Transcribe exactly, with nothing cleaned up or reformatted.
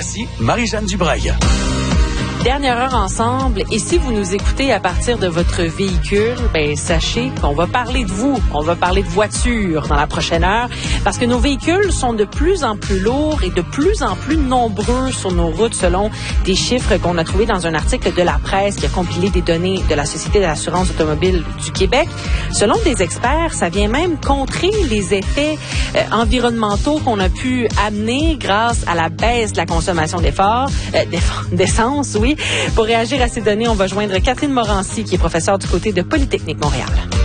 Voici Marie-Jeanne Dubreuil. Dernière heure ensemble, et si vous nous écoutez à partir de votre véhicule, ben sachez qu'on va parler de vous, on va parler de voitures dans la prochaine heure, parce que nos véhicules sont de plus en plus lourds et de plus en plus nombreux sur nos routes, selon des chiffres qu'on a trouvés dans un article de la presse qui a compilé des données de la Société d'assurance automobile du Québec. Selon des experts, ça vient même contrer les effets euh, environnementaux qu'on a pu amener grâce à la baisse de la consommation d'efforts, euh, d'essence, oui. Pour réagir à ces données, on va joindre Catherine Morancy, qui est professeure du côté de Polytechnique Montréal.